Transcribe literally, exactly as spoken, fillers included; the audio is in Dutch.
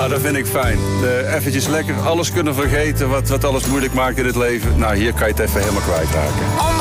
Nou, dat vind ik fijn. Uh, eventjes lekker alles kunnen vergeten wat, wat alles moeilijk maakt in het leven. Nou, hier kan je het even helemaal kwijtraken.